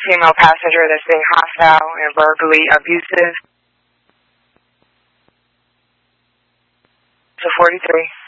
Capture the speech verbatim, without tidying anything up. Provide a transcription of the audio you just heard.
female passenger that's being hostile and verbally abusive. So forty-three.